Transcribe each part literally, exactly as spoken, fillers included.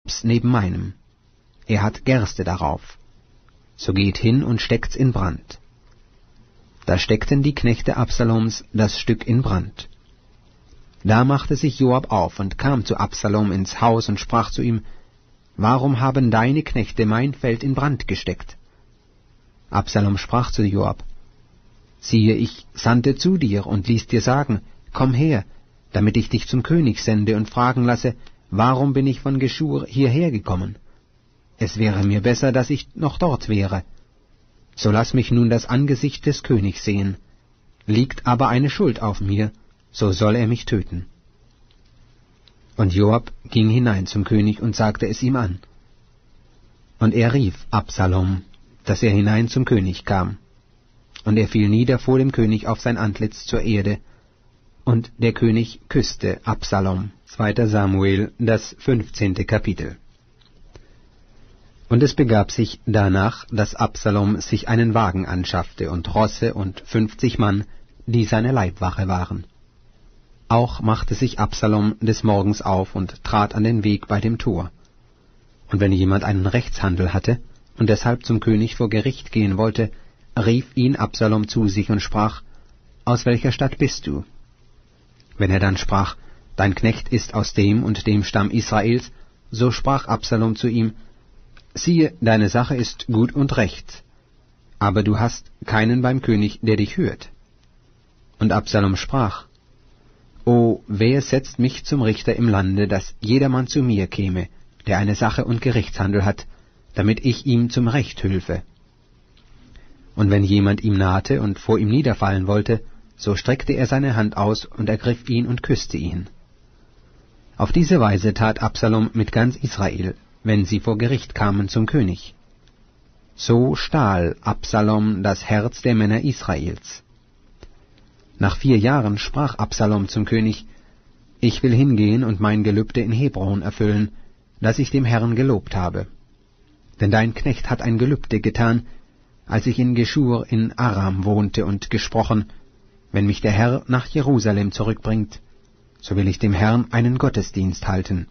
Joabs neben meinem. Er hat Gerste darauf. So geht hin und steckt's in Brand. Da steckten die Knechte Absaloms das Stück in Brand. Da machte sich Joab auf und kam zu Absalom ins Haus und sprach zu ihm, »Warum haben deine Knechte mein Feld in Brand gesteckt?« Absalom sprach zu Joab, »Siehe, ich sandte zu dir und ließ dir sagen, komm her, damit ich dich zum König sende und fragen lasse, warum bin ich von Geschur hierher gekommen? Es wäre mir besser, dass ich noch dort wäre. So lass mich nun das Angesicht des Königs sehen. Liegt aber eine Schuld auf mir, so soll er mich töten.« Und Joab ging hinein zum König und sagte es ihm an. Und er rief Absalom, dass er hinein zum König kam. Und er fiel nieder vor dem König auf sein Antlitz zur Erde, und der König küsste Absalom. zweiter Samuel, das fünfzehnte Kapitel. Und es begab sich danach, dass Absalom sich einen Wagen anschaffte und Rosse und fünfzig Mann, die seine Leibwache waren. Auch machte sich Absalom des Morgens auf und trat an den Weg bei dem Tor. Und wenn jemand einen Rechtshandel hatte und deshalb zum König vor Gericht gehen wollte, rief ihn Absalom zu sich und sprach, »Aus welcher Stadt bist du?« Wenn er dann sprach, »Dein Knecht ist aus dem und dem Stamm Israels«, so sprach Absalom zu ihm, »Siehe, deine Sache ist gut und recht, aber du hast keinen beim König, der dich hört.« Und Absalom sprach, »O, wer setzt mich zum Richter im Lande, dass jedermann zu mir käme, der eine Sache und Gerichtshandel hat, damit ich ihm zum Recht hülfe?« Und wenn jemand ihm nahte und vor ihm niederfallen wollte, so streckte er seine Hand aus und ergriff ihn und küsste ihn. Auf diese Weise tat Absalom mit ganz Israel, wenn sie vor Gericht kamen zum König. So stahl Absalom das Herz der Männer Israels. Nach vier Jahren sprach Absalom zum König, »Ich will hingehen und mein Gelübde in Hebron erfüllen, das ich dem Herrn gelobt habe. Denn dein Knecht hat ein Gelübde getan, als ich in Geschur in Aram wohnte und gesprochen, wenn mich der Herr nach Jerusalem zurückbringt, so will ich dem Herrn einen Gottesdienst halten.«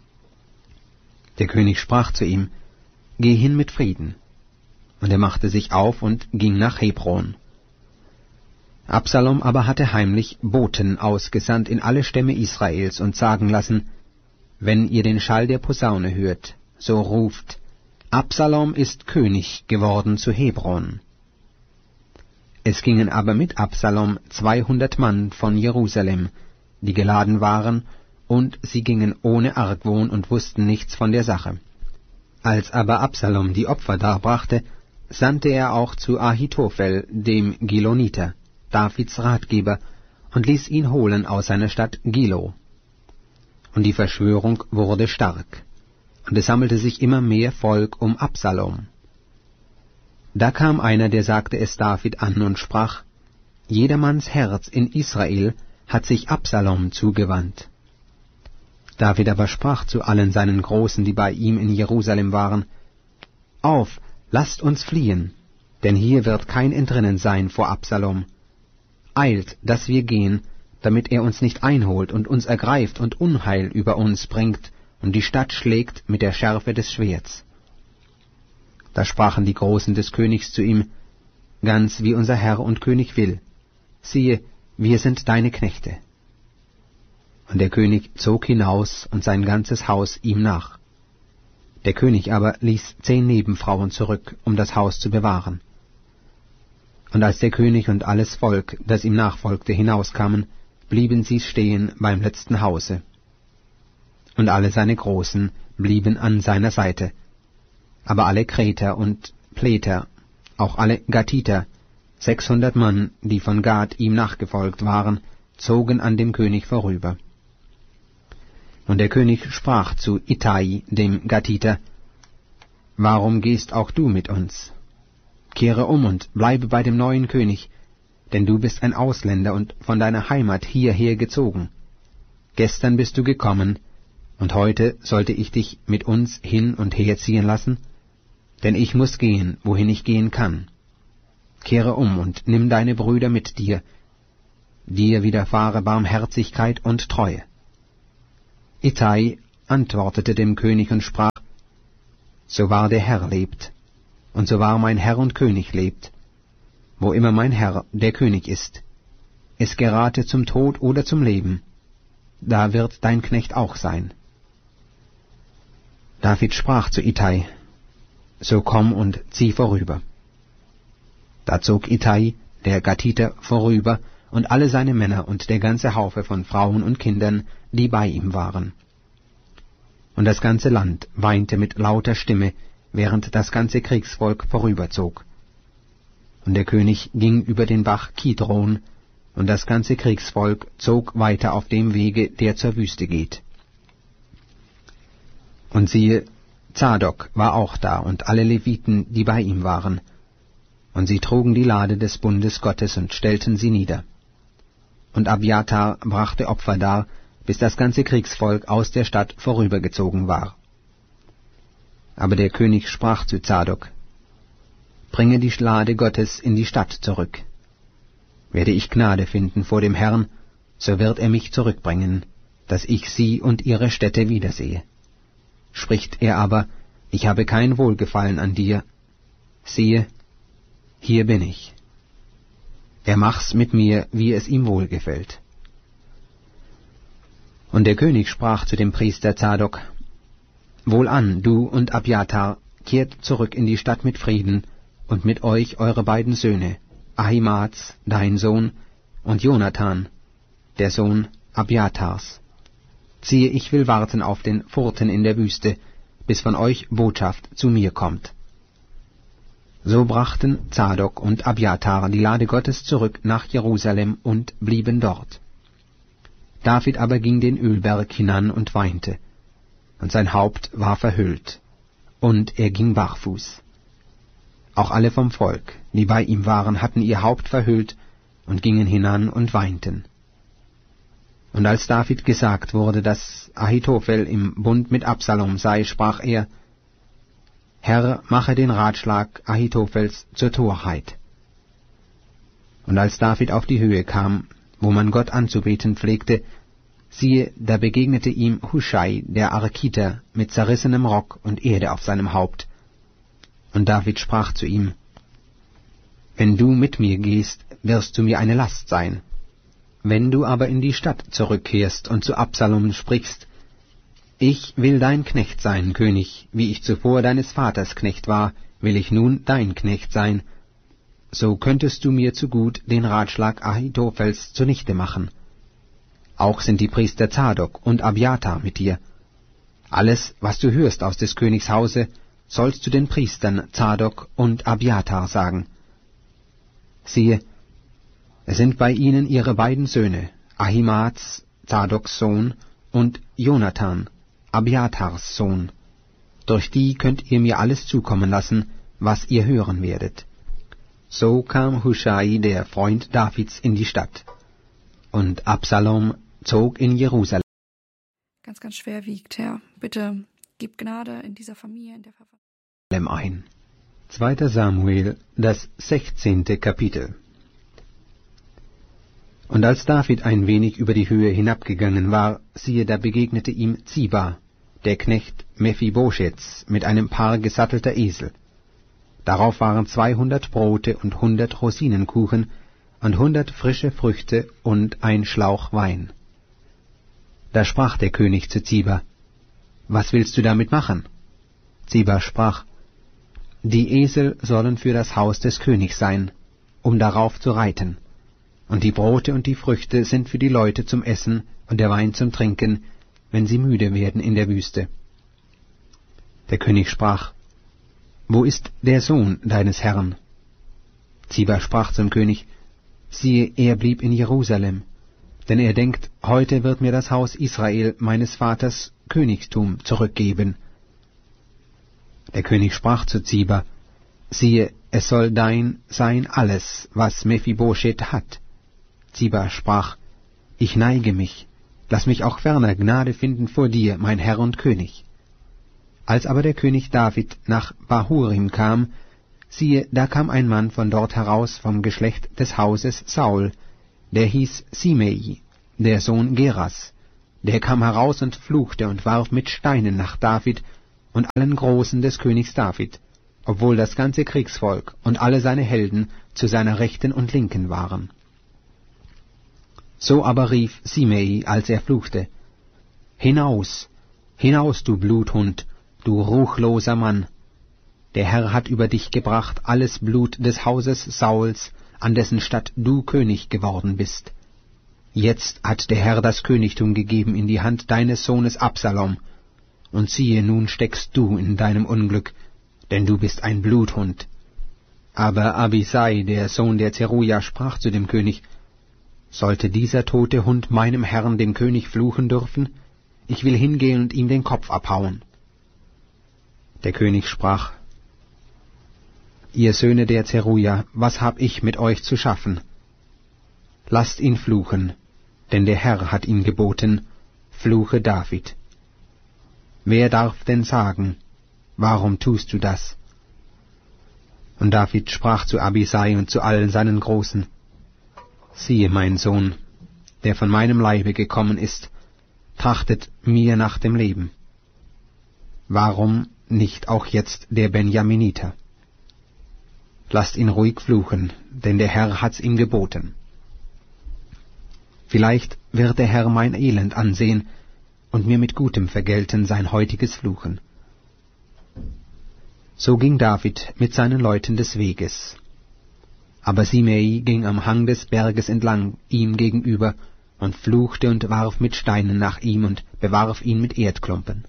Der König sprach zu ihm, »Geh hin mit Frieden.« Und er machte sich auf und ging nach Hebron. Absalom aber hatte heimlich Boten ausgesandt in alle Stämme Israels und sagen lassen, »Wenn ihr den Schall der Posaune hört, so ruft, Absalom ist König geworden zu Hebron.« Es gingen aber mit Absalom zweihundert Mann von Jerusalem, die geladen waren, und sie gingen ohne Argwohn und wussten nichts von der Sache. Als aber Absalom die Opfer darbrachte, sandte er auch zu Ahitophel, dem Giloniter, Davids Ratgeber, und ließ ihn holen aus seiner Stadt Gilo. Und die Verschwörung wurde stark, und es sammelte sich immer mehr Volk um Absalom. Da kam einer, der sagte es David an und sprach, »Jedermanns Herz in Israel hat sich Absalom zugewandt.« David aber sprach zu allen seinen Großen, die bei ihm in Jerusalem waren, »Auf, lasst uns fliehen, denn hier wird kein Entrinnen sein vor Absalom. Eilt, dass wir gehen, damit er uns nicht einholt und uns ergreift und Unheil über uns bringt und die Stadt schlägt mit der Schärfe des Schwerts.« Da sprachen die Großen des Königs zu ihm, »Ganz wie unser Herr und König will. Siehe, wir sind deine Knechte.« Und der König zog hinaus und sein ganzes Haus ihm nach. Der König aber ließ zehn Nebenfrauen zurück, um das Haus zu bewahren. Und als der König und alles Volk, das ihm nachfolgte, hinauskamen, blieben sie stehen beim letzten Hause. Und alle seine Großen blieben an seiner Seite, aber alle Kreter und Pleter, auch alle Gatiter, sechshundert Mann, die von Gad ihm nachgefolgt waren, zogen an dem König vorüber. Und der König sprach zu Ittai, dem Gatiter, »Warum gehst auch du mit uns? Kehre um und bleibe bei dem neuen König, denn du bist ein Ausländer und von deiner Heimat hierher gezogen. Gestern bist du gekommen, und heute sollte ich dich mit uns hin und her ziehen lassen? Denn ich muß gehen, wohin ich gehen kann. Kehre um und nimm deine Brüder mit dir. Dir widerfahre Barmherzigkeit und Treue.« Ittai antwortete dem König und sprach: So wahr der Herr lebt, und so wahr mein Herr und König lebt, wo immer mein Herr, der König ist, es gerate zum Tod oder zum Leben, da wird dein Knecht auch sein. David sprach zu Ittai: So komm und zieh vorüber. Da zog Ittai, der Gatiter, vorüber, und alle seine Männer und der ganze Haufe von Frauen und Kindern, die bei ihm waren. Und das ganze Land weinte mit lauter Stimme, während das ganze Kriegsvolk vorüberzog. Und der König ging über den Bach Kidron, und das ganze Kriegsvolk zog weiter auf dem Wege, der zur Wüste geht. Und siehe, Zadok war auch da, und alle Leviten, die bei ihm waren. Und sie trugen die Lade des Bundes Gottes und stellten sie nieder. Und Abjatar brachte Opfer dar, bis das ganze Kriegsvolk aus der Stadt vorübergezogen war. Aber der König sprach zu Zadok: Bringe die Lade Gottes in die Stadt zurück. Werde ich Gnade finden vor dem Herrn, so wird er mich zurückbringen, dass ich sie und ihre Städte wiedersehe. Spricht er aber: Ich habe kein Wohlgefallen an dir, siehe, hier bin ich. Er mach's mit mir, wie es ihm wohlgefällt. Und der König sprach zu dem Priester Zadok: Wohlan, du und Abjatar, kehrt zurück in die Stadt mit Frieden, und mit euch eure beiden Söhne, Ahimaaz, dein Sohn, und Jonathan, der Sohn Abjatars. Siehe, ich will warten auf den Furten in der Wüste, bis von euch Botschaft zu mir kommt. So brachten Zadok und Abjatar die Lade Gottes zurück nach Jerusalem und blieben dort. David aber ging den Ölberg hinan und weinte, und sein Haupt war verhüllt, und er ging barfuß. Auch alle vom Volk, die bei ihm waren, hatten ihr Haupt verhüllt und gingen hinan und weinten. Und als David gesagt wurde, dass Ahitophel im Bund mit Absalom sei, sprach er: Herr, mache den Ratschlag Ahitophels zur Torheit. Und als David auf die Höhe kam, wo man Gott anzubeten pflegte, siehe, da begegnete ihm Huschai, der Arkiter, mit zerrissenem Rock und Erde auf seinem Haupt. Und David sprach zu ihm: Wenn du mit mir gehst, wirst du mir eine Last sein. Wenn du aber in die Stadt zurückkehrst und zu Absalom sprichst: Ich will dein Knecht sein, König, wie ich zuvor deines Vaters Knecht war, will ich nun dein Knecht sein, so könntest du mir zu gut den Ratschlag Ahitophels zunichte machen. Auch sind die Priester Zadok und Abjatar mit dir. Alles, was du hörst aus des Königs Hause, sollst du den Priestern Zadok und Abjatar sagen. Siehe, es sind bei ihnen ihre beiden Söhne, Ahimaaz, Zadoks Sohn, und Jonathan, Abjatars Sohn. Durch die könnt ihr mir alles zukommen lassen, was ihr hören werdet. So kam Huschai, der Freund Davids, in die Stadt. Und Absalom zog in Jerusalem Ganz, ganz schwer wiegt, Herr. Bitte gib Gnade in dieser Familie, in der Verfassung ein. zweiter Samuel, das sechzehnte Kapitel. Und als David ein wenig über die Höhe hinabgegangen war, siehe, da begegnete ihm Ziba, der Knecht Mephibosheths, mit einem Paar gesattelter Esel. Darauf waren zweihundert Brote und hundert Rosinenkuchen und hundert frische Früchte und ein Schlauch Wein. Da sprach der König zu Ziba: Was willst du damit machen? Ziba sprach: Die Esel sollen für das Haus des Königs sein, um darauf zu reiten. Und die Brote und die Früchte sind für die Leute zum Essen und der Wein zum Trinken, wenn sie müde werden in der Wüste. Der König sprach: Wo ist der Sohn deines Herrn? Ziba sprach zum König: Siehe, er blieb in Jerusalem, denn er denkt, heute wird mir das Haus Israel meines Vaters Königtum zurückgeben. Der König sprach zu Ziba: Siehe, es soll dein sein alles, was Mephibosheth hat. Ziba sprach: Ich neige mich, lass mich auch ferner Gnade finden vor dir, mein Herr und König. Als aber der König David nach Bahurim kam, siehe, da kam ein Mann von dort heraus vom Geschlecht des Hauses Saul, der hieß Simei, der Sohn Geras, der kam heraus und fluchte und warf mit Steinen nach David und allen Großen des Königs David, obwohl das ganze Kriegsvolk und alle seine Helden zu seiner Rechten und Linken waren. So aber rief Simei, als er fluchte: »Hinaus, hinaus, du Bluthund, du ruchloser Mann! Der Herr hat über dich gebracht alles Blut des Hauses Sauls, an dessen Statt du König geworden bist. Jetzt hat der Herr das Königtum gegeben in die Hand deines Sohnes Absalom, und siehe, nun steckst du in deinem Unglück, denn du bist ein Bluthund.« Aber Abisai, der Sohn der Zeruja, sprach zu dem König: »Sollte dieser tote Hund meinem Herrn, dem König, fluchen dürfen? Ich will hingehen und ihm den Kopf abhauen.« Der König sprach: »Ihr Söhne der Zeruja, was hab ich mit euch zu schaffen? Lasst ihn fluchen, denn der Herr hat ihm geboten, fluche David. Wer darf denn sagen, warum tust du das?« Und David sprach zu Abisai und zu allen seinen Großen: »Siehe, mein Sohn, der von meinem Leibe gekommen ist, trachtet mir nach dem Leben. Warum nicht auch jetzt der Benjaminiter? Lasst ihn ruhig fluchen, denn der Herr hat's ihm geboten. Vielleicht wird der Herr mein Elend ansehen und mir mit Gutem vergelten sein heutiges Fluchen.« So ging David mit seinen Leuten des Weges. Aber Simei ging am Hang des Berges entlang ihm gegenüber und fluchte und warf mit Steinen nach ihm und bewarf ihn mit Erdklumpen.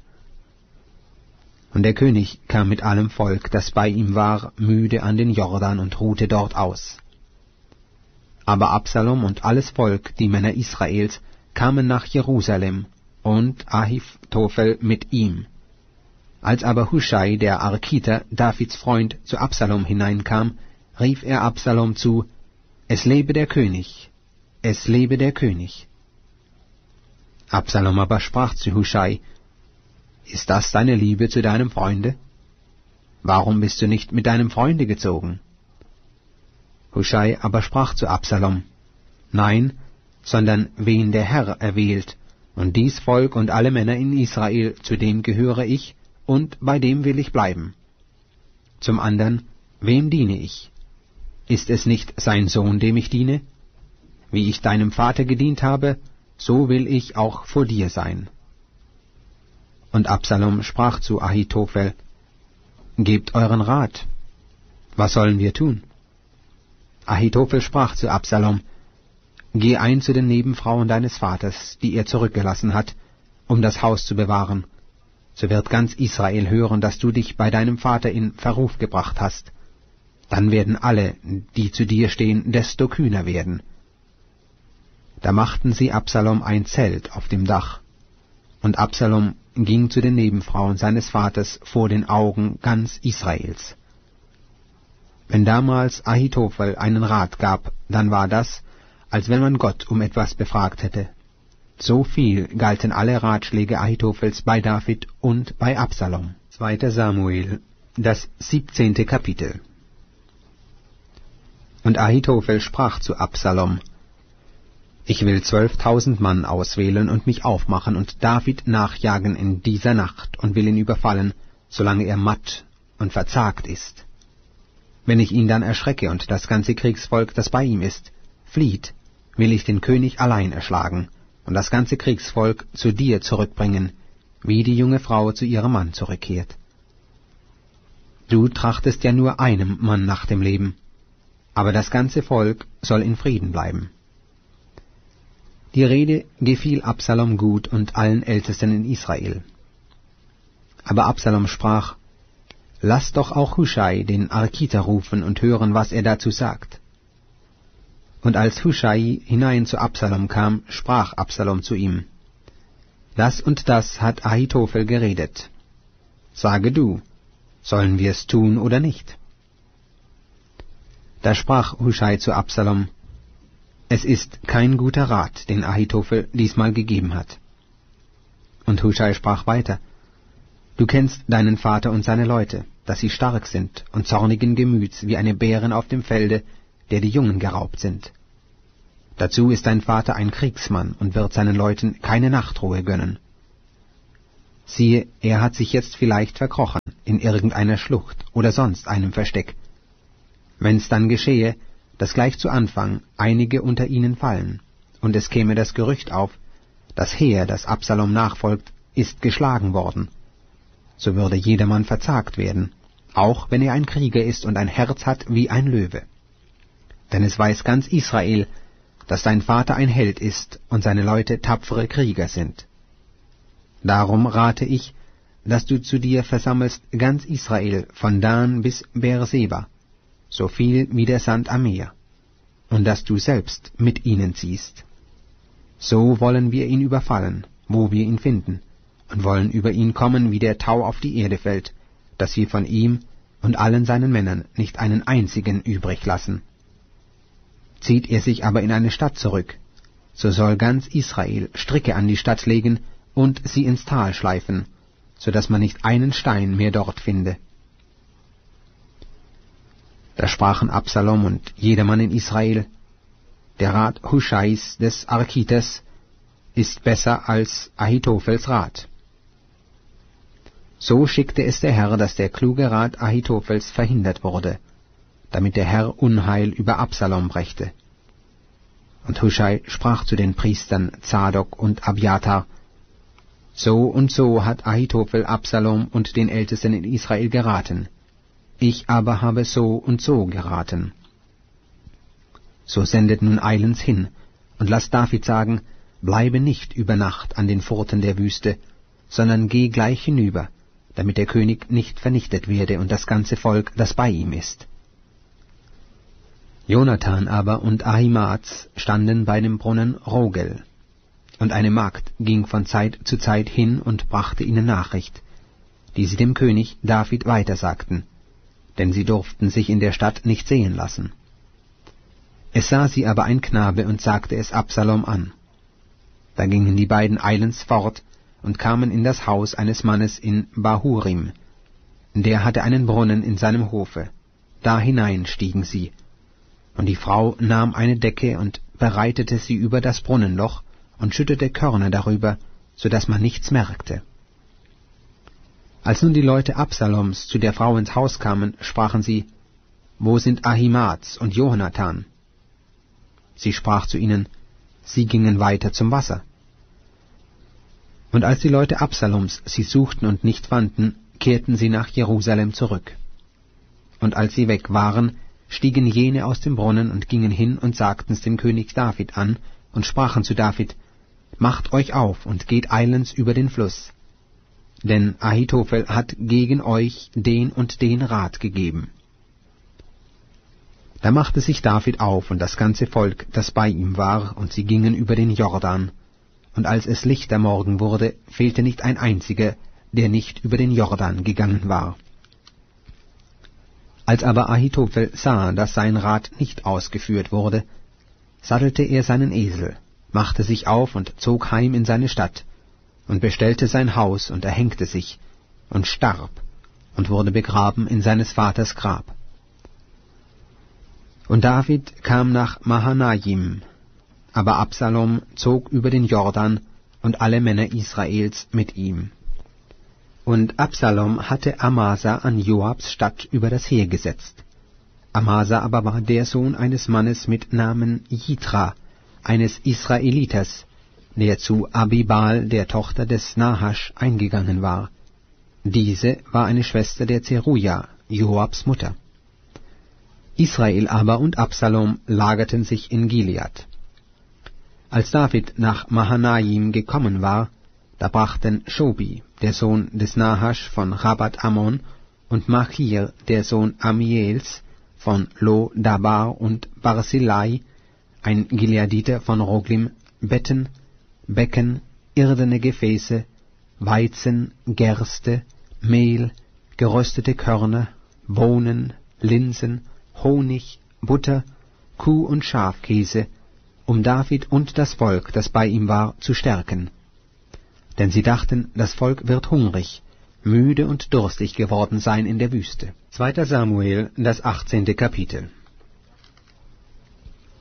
Und der König kam mit allem Volk, das bei ihm war, müde an den Jordan und ruhte dort aus. Aber Absalom und alles Volk, die Männer Israels, kamen nach Jerusalem, und Ahitophel mit ihm. Als aber Huschai, der Arkiter, Davids Freund, zu Absalom hineinkam, rief er Absalom zu: »Es lebe der König, es lebe der König.« Absalom aber sprach zu Huschai: »Ist das deine Liebe zu deinem Freunde? Warum bist du nicht mit deinem Freunde gezogen?« Huschai aber sprach zu Absalom: »Nein, sondern wen der Herr erwählt, und dies Volk und alle Männer in Israel, zu dem gehöre ich, und bei dem will ich bleiben. Zum andern, wem diene ich? Ist es nicht sein Sohn, dem ich diene? Wie ich deinem Vater gedient habe, so will ich auch vor dir sein.« Und Absalom sprach zu Ahitophel: »Gebt euren Rat. Was sollen wir tun?« Ahitophel sprach zu Absalom: »Geh ein zu den Nebenfrauen deines Vaters, die er zurückgelassen hat, um das Haus zu bewahren. So wird ganz Israel hören, dass du dich bei deinem Vater in Verruf gebracht hast. Dann werden alle, die zu dir stehen, desto kühner werden.« Da machten sie Absalom ein Zelt auf dem Dach. Und Absalom ging zu den Nebenfrauen seines Vaters vor den Augen ganz Israels. Wenn damals Ahitophel einen Rat gab, dann war das, als wenn man Gott um etwas befragt hätte. So viel galten alle Ratschläge Ahitophels bei David und bei Absalom. zweiter Samuel, das siebzehnte Kapitel. Und Ahitophel sprach zu Absalom: »Ich will zwölftausend Mann auswählen und mich aufmachen und David nachjagen in dieser Nacht und will ihn überfallen, solange er matt und verzagt ist. Wenn ich ihn dann erschrecke und das ganze Kriegsvolk, das bei ihm ist, flieht, will ich den König allein erschlagen und das ganze Kriegsvolk zu dir zurückbringen, wie die junge Frau zu ihrem Mann zurückkehrt. Du trachtest ja nur einem Mann nach dem Leben, aber das ganze Volk soll in Frieden bleiben.« Die Rede gefiel Absalom gut und allen Ältesten in Israel. Aber Absalom sprach: »Lass doch auch Huschai, den Arkiter, rufen und hören, was er dazu sagt.« Und als Huschai hinein zu Absalom kam, sprach Absalom zu ihm: »Das und das hat Ahitophel geredet. Sage du, sollen wir es tun oder nicht?« Da sprach Huschai zu Absalom: »Es ist kein guter Rat, den Ahitophel diesmal gegeben hat.« Und Huschai sprach weiter: »Du kennst deinen Vater und seine Leute, dass sie stark sind und zornigen Gemüts wie eine Bären auf dem Felde, der die Jungen geraubt sind. Dazu ist dein Vater ein Kriegsmann und wird seinen Leuten keine Nachtruhe gönnen. Siehe, er hat sich jetzt vielleicht verkrochen in irgendeiner Schlucht oder sonst einem Versteck. Wenn's dann geschehe, dass gleich zu Anfang einige unter ihnen fallen, und es käme das Gerücht auf, das Heer, das Absalom nachfolgt, ist geschlagen worden, so würde jedermann verzagt werden, auch wenn er ein Krieger ist und ein Herz hat wie ein Löwe. Denn es weiß ganz Israel, dass dein Vater ein Held ist und seine Leute tapfere Krieger sind. Darum rate ich, dass du zu dir versammelst ganz Israel von Dan bis Beerseba, so viel wie der Sand am Meer, und dass du selbst mit ihnen ziehst. So wollen wir ihn überfallen, wo wir ihn finden, und wollen über ihn kommen, wie der Tau auf die Erde fällt, dass wir von ihm und allen seinen Männern nicht einen einzigen übrig lassen. Zieht er sich aber in eine Stadt zurück, so soll ganz Israel Stricke an die Stadt legen und sie ins Tal schleifen, so dass man nicht einen Stein mehr dort finde. Da sprachen Absalom und jedermann in Israel: Der Rat Huschais des Archites ist besser als Ahitophels Rat. So schickte es der Herr, dass der kluge Rat Ahitophels verhindert wurde, damit der Herr Unheil über Absalom brächte. Und Huschai sprach zu den Priestern Zadok und Abjatar: So und so hat Ahitophel Absalom und den Ältesten in Israel geraten. Ich aber habe so und so geraten. So sendet nun eilends hin und lasst David sagen: Bleibe nicht über Nacht an den Pforten der Wüste, sondern geh gleich hinüber, damit der König nicht vernichtet werde und das ganze Volk, das bei ihm ist. Jonathan aber und Ahimaaz standen bei dem Brunnen Rogel, und eine Magd ging von Zeit zu Zeit hin und brachte ihnen Nachricht, die sie dem König David weitersagten, denn sie durften sich in der Stadt nicht sehen lassen. Es sah sie aber ein Knabe und sagte es Absalom an. Da gingen die beiden eilends fort und kamen in das Haus eines Mannes in Bahurim. Der hatte einen Brunnen in seinem Hofe. Da hinein stiegen sie. Und die Frau nahm eine Decke und bereitete sie über das Brunnenloch und schüttete Körner darüber, so dass man nichts merkte. Als nun die Leute Absaloms zu der Frau ins Haus kamen, sprachen sie: Wo sind Ahimaaz und Jonathan? Sie sprach zu ihnen: Sie gingen weiter zum Wasser. Und als die Leute Absaloms sie suchten und nicht fanden, kehrten sie nach Jerusalem zurück. Und als sie weg waren, stiegen jene aus dem Brunnen und gingen hin und sagten's dem König David an und sprachen zu David: Macht euch auf und geht eilends über den Fluss. Denn Ahitophel hat gegen euch den und den Rat gegeben. Da machte sich David auf und das ganze Volk, das bei ihm war, und sie gingen über den Jordan. Und als es lichter Morgen wurde, fehlte nicht ein einziger, der nicht über den Jordan gegangen war. Als aber Ahitophel sah, dass sein Rat nicht ausgeführt wurde, sattelte er seinen Esel, machte sich auf und zog heim in seine Stadt, und bestellte sein Haus und erhängte sich, und starb, und wurde begraben in seines Vaters Grab. Und David kam nach Mahanaim, aber Absalom zog über den Jordan, und alle Männer Israels mit ihm. Und Absalom hatte Amasa an Joabs Stadt über das Heer gesetzt. Amasa aber war der Sohn eines Mannes mit Namen Jitra, eines Israeliters, der zu Abibal, der Tochter des Nahasch, eingegangen war. Diese war eine Schwester der Zeruja, Joabs Mutter. Israel aber und Absalom lagerten sich in Gilead. Als David nach Mahanaim gekommen war, da brachten Shobi, der Sohn des Nahasch von Rabat Ammon, und Machir, der Sohn Amiels, von Lo Dabar und Barzillai, ein Gileaditer von Roglim, Betten, Becken, irdene Gefäße, Weizen, Gerste, Mehl, geröstete Körner, Bohnen, Linsen, Honig, Butter, Kuh- und Schafkäse, um David und das Volk, das bei ihm war, zu stärken. Denn sie dachten, das Volk wird hungrig, müde und durstig geworden sein in der Wüste. Zweiter Samuel, das achtzehnte Kapitel.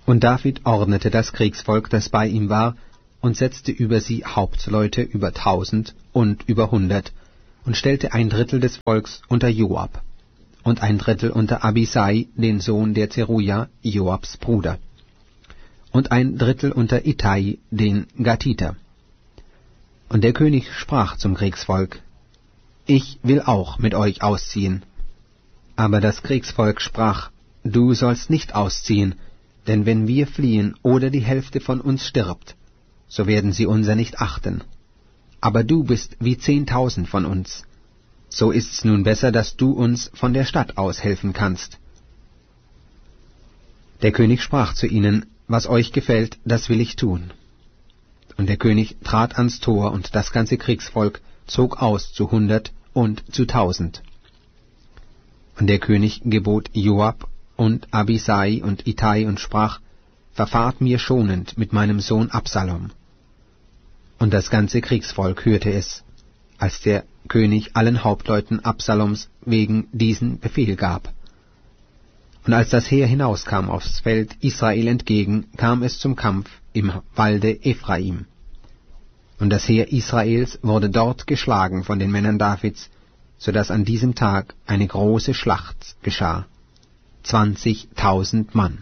Und David ordnete das Kriegsvolk, das bei ihm war, und setzte über sie Hauptleute über tausend und über hundert, und stellte ein Drittel des Volks unter Joab, und ein Drittel unter Abisai, den Sohn der Zeruja, Joabs Bruder, und ein Drittel unter Ittai, den Gatiter. Und der König sprach zum Kriegsvolk: Ich will auch mit euch ausziehen. Aber das Kriegsvolk sprach: Du sollst nicht ausziehen, denn wenn wir fliehen oder die Hälfte von uns stirbt, so werden sie unser nicht achten. Aber du bist wie zehntausend von uns. So ist's nun besser, dass du uns von der Stadt aus helfen kannst. Der König sprach zu ihnen: Was euch gefällt, das will ich tun. Und der König trat ans Tor, und das ganze Kriegsvolk zog aus zu hundert und zu tausend. Und der König gebot Joab und Abisai und Ittai und sprach: Verfahrt mir schonend mit meinem Sohn Absalom. Und das ganze Kriegsvolk hörte es, als der König allen Hauptleuten Absaloms wegen diesen Befehl gab. Und als das Heer hinauskam aufs Feld Israel entgegen, kam es zum Kampf im Walde Ephraim. Und das Heer Israels wurde dort geschlagen von den Männern Davids, so dass an diesem Tag eine große Schlacht geschah, zwanzigtausend Mann.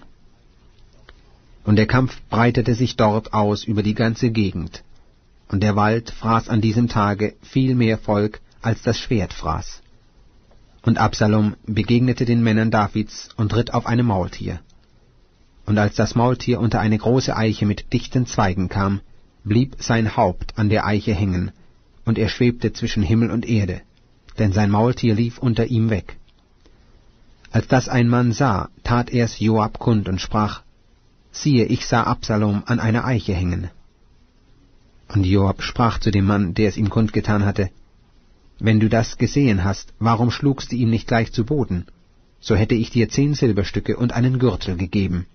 Und der Kampf breitete sich dort aus über die ganze Gegend, und der Wald fraß an diesem Tage viel mehr Volk, als das Schwert fraß. Und Absalom begegnete den Männern Davids und ritt auf einem Maultier. Und als das Maultier unter eine große Eiche mit dichten Zweigen kam, blieb sein Haupt an der Eiche hängen, und er schwebte zwischen Himmel und Erde, denn sein Maultier lief unter ihm weg. Als das ein Mann sah, tat er's Joab kund und sprach: Siehe, ich sah Absalom an einer Eiche hängen. Und Joab sprach zu dem Mann, der es ihm kundgetan hatte: Wenn du das gesehen hast, warum schlugst du ihn nicht gleich zu Boden? So hätte ich dir zehn Silberstücke und einen Gürtel gegeben.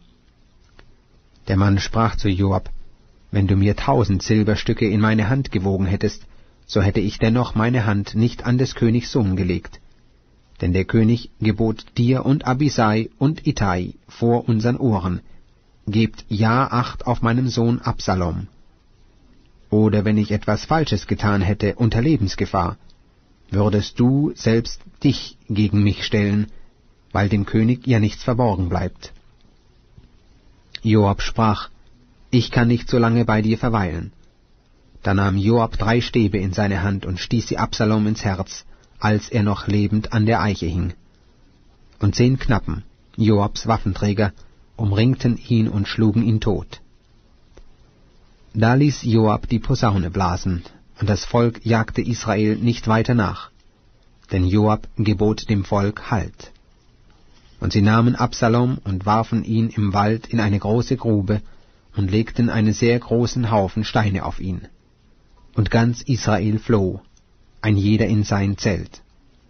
Der Mann sprach zu Joab: Wenn du mir tausend Silberstücke in meine Hand gewogen hättest, so hätte ich dennoch meine Hand nicht an des Königs Sohn gelegt. Denn der König gebot dir und Abisai und Ittai vor unseren Ohren: Gebt ja Acht auf meinen Sohn Absalom. Oder wenn ich etwas Falsches getan hätte unter Lebensgefahr, würdest du selbst dich gegen mich stellen, weil dem König ja nichts verborgen bleibt. Joab sprach: Ich kann nicht so lange bei dir verweilen. Da nahm Joab drei Stäbe in seine Hand und stieß sie Absalom ins Herz, als er noch lebend an der Eiche hing. Und zehn Knappen, Joabs Waffenträger, umringten ihn und schlugen ihn tot. Da ließ Joab die Posaune blasen, und das Volk jagte Israel nicht weiter nach, denn Joab gebot dem Volk Halt. Und sie nahmen Absalom und warfen ihn im Wald in eine große Grube und legten einen sehr großen Haufen Steine auf ihn. Und ganz Israel floh, ein jeder in sein Zelt.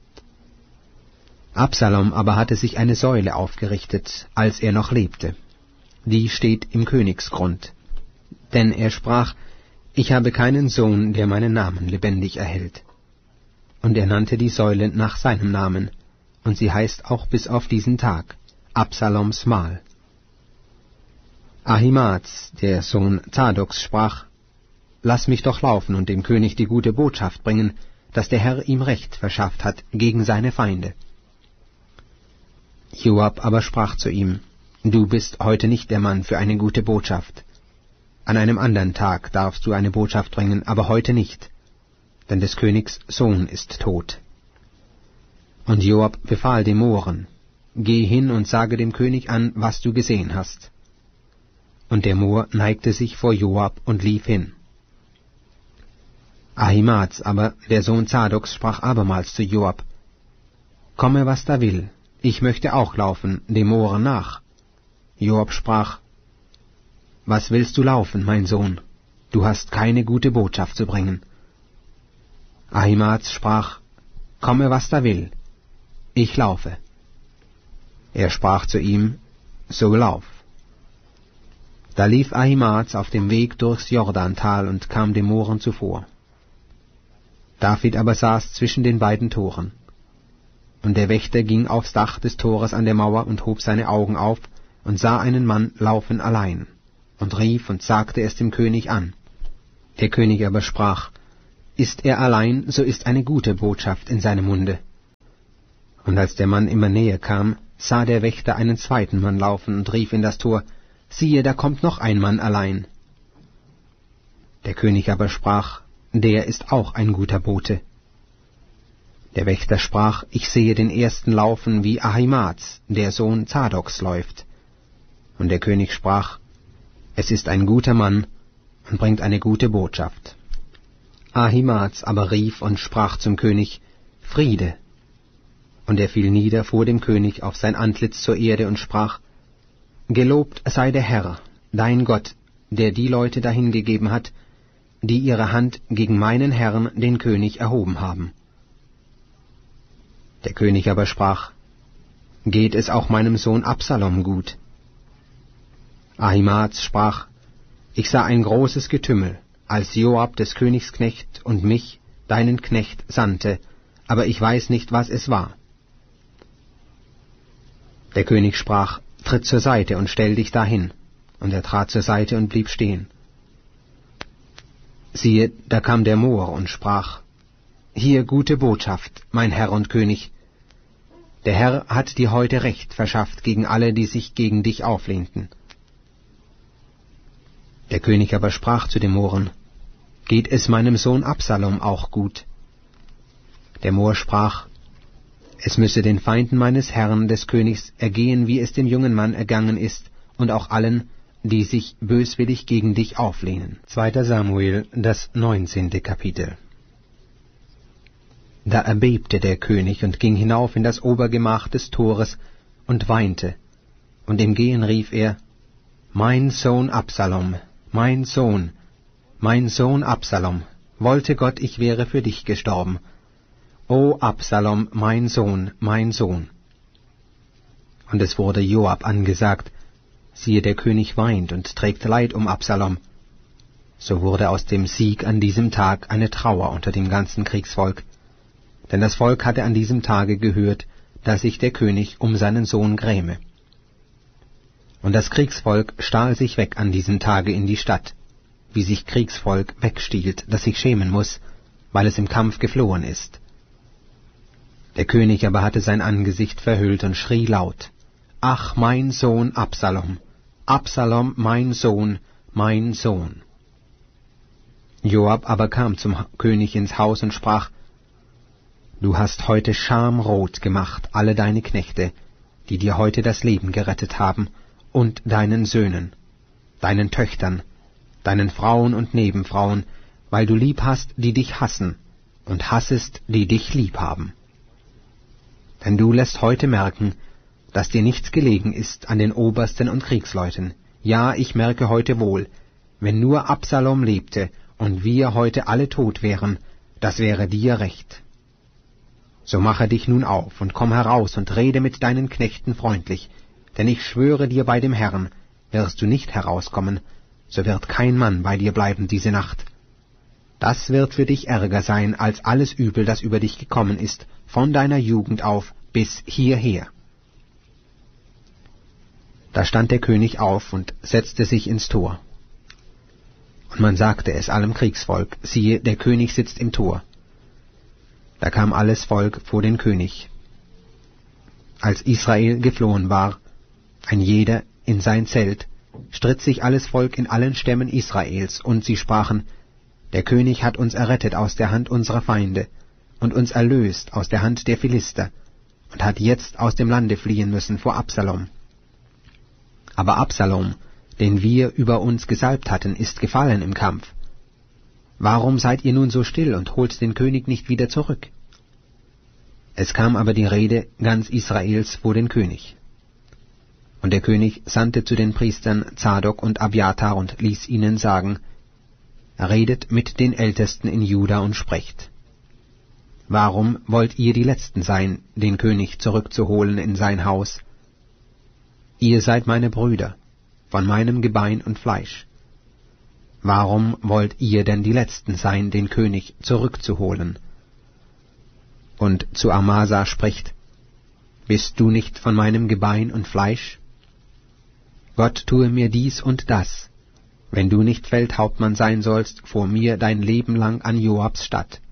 Absalom aber hatte sich eine Säule aufgerichtet, als er noch lebte. Die steht im Königsgrund. Denn er sprach: Ich habe keinen Sohn, der meinen Namen lebendig erhält. Und er nannte die Säule nach seinem Namen, und sie heißt auch bis auf diesen Tag Absaloms Mahl. Ahimaaz, der Sohn Zadoks, sprach: Lass mich doch laufen und dem König die gute Botschaft bringen, dass der Herr ihm Recht verschafft hat gegen seine Feinde. Joab aber sprach zu ihm: Du bist heute nicht der Mann für eine gute Botschaft. An einem andern Tag darfst du eine Botschaft bringen, aber heute nicht, denn des Königs Sohn ist tot. Und Joab befahl dem Mohren: Geh hin und sage dem König an, was du gesehen hast. Und der Mohr neigte sich vor Joab und lief hin. Ahimaaz aber, der Sohn Zadoks, sprach abermals zu Joab: Komme, was da will, ich möchte auch laufen, dem Mohren nach. Joab sprach: Was willst du laufen, mein Sohn? Du hast keine gute Botschaft zu bringen. Ahimaaz sprach: Komme, was da will, ich laufe. Er sprach zu ihm: So lauf. Da lief Ahimaaz auf dem Weg durchs Jordantal und kam dem Mohren zuvor. David aber saß zwischen den beiden Toren. Und der Wächter ging aufs Dach des Tores an der Mauer und hob seine Augen auf und sah einen Mann laufen allein, und rief und sagte es dem König an. Der König aber sprach, ist er allein, so ist eine gute Botschaft in seinem Munde. Und als der Mann immer näher kam, sah der Wächter einen zweiten Mann laufen und rief in das Tor, siehe, da kommt noch ein Mann allein. Der König aber sprach, der ist auch ein guter Bote. Der Wächter sprach, ich sehe den ersten laufen, wie Ahimaaz, der Sohn Zadoks, läuft. Und der König sprach, es ist ein guter Mann und bringt eine gute Botschaft. Ahimaaz aber rief und sprach zum König, Friede. Und er fiel nieder vor dem König auf sein Antlitz zur Erde und sprach, Gelobt sei der Herr, dein Gott, der die Leute dahingegeben hat, die ihre Hand gegen meinen Herrn, den König, erhoben haben. Der König aber sprach, geht es auch meinem Sohn Absalom gut? Ahimaaz sprach, ich sah ein großes Getümmel, als Joab des Königs Knecht und mich, deinen Knecht, sandte, aber ich weiß nicht, was es war. Der König sprach, tritt zur Seite und stell dich dahin. Und er trat zur Seite und blieb stehen. Siehe, da kam der Moor und sprach, hier gute Botschaft, mein Herr und König. Der Herr hat dir heute Recht verschafft gegen alle, die sich gegen dich auflehnten. Der König aber sprach zu dem Mohren, geht es meinem Sohn Absalom auch gut? Der Moor sprach, es müsse den Feinden meines Herrn des Königs ergehen, wie es dem jungen Mann ergangen ist, und auch allen, die sich böswillig gegen dich auflehnen. zweiter Samuel, das neunzehnte Kapitel. Da erbebte der König und ging hinauf in das Obergemach des Tores und weinte, und im Gehen rief er, Mein Sohn Absalom, mein Sohn, mein Sohn Absalom, wollte Gott, ich wäre für dich gestorben. O Absalom, mein Sohn, mein Sohn. Und es wurde Joab angesagt, siehe, der König weint und trägt Leid um Absalom. So wurde aus dem Sieg an diesem Tag eine Trauer unter dem ganzen Kriegsvolk, denn das Volk hatte an diesem Tage gehört, dass sich der König um seinen Sohn gräme. Und das Kriegsvolk stahl sich weg an diesem Tage in die Stadt, wie sich Kriegsvolk wegstiehlt, das sich schämen muß, weil es im Kampf geflohen ist. Der König aber hatte sein Angesicht verhüllt und schrie laut, »Ach, mein Sohn Absalom, Absalom, mein Sohn, mein Sohn!« Joab aber kam zum König ins Haus und sprach, »Du hast heute schamrot gemacht alle deine Knechte, die dir heute das Leben gerettet haben, und deinen Söhnen, deinen Töchtern, deinen Frauen und Nebenfrauen, weil du lieb hast, die dich hassen, und hassest, die dich lieb haben. Denn du lässt heute merken, dass dir nichts gelegen ist an den Obersten und Kriegsleuten. Ja, ich merke heute wohl, wenn nur Absalom lebte und wir heute alle tot wären, das wäre dir recht. So mache dich nun auf und komm heraus und rede mit deinen Knechten freundlich, denn ich schwöre dir bei dem Herrn, wirst du nicht herauskommen, so wird kein Mann bei dir bleiben diese Nacht. Das wird für dich ärger sein als alles Übel, das über dich gekommen ist, von deiner Jugend auf bis hierher.« Da stand der König auf und setzte sich ins Tor. Und man sagte es allem Kriegsvolk, siehe, der König sitzt im Tor. Da kam alles Volk vor den König. Als Israel geflohen war, ein jeder in sein Zelt, stritt sich alles Volk in allen Stämmen Israels, und sie sprachen, der König hat uns errettet aus der Hand unserer Feinde und uns erlöst aus der Hand der Philister und hat jetzt aus dem Lande fliehen müssen vor Absalom. Aber Absalom, den wir über uns gesalbt hatten, ist gefallen im Kampf. Warum seid ihr nun so still und holt den König nicht wieder zurück? Es kam aber die Rede ganz Israels vor den König. Und der König sandte zu den Priestern Zadok und Abjatar und ließ ihnen sagen, redet mit den Ältesten in Juda und sprecht. Warum wollt ihr die Letzten sein, den König zurückzuholen in sein Haus? Ihr seid meine Brüder, von meinem Gebein und Fleisch. Warum wollt ihr denn die Letzten sein, den König zurückzuholen? Und zu Amasa spricht, bist du nicht von meinem Gebein und Fleisch? Gott tue mir dies und das, wenn du nicht Feldhauptmann sein sollst vor mir dein Leben lang an Joabs statt.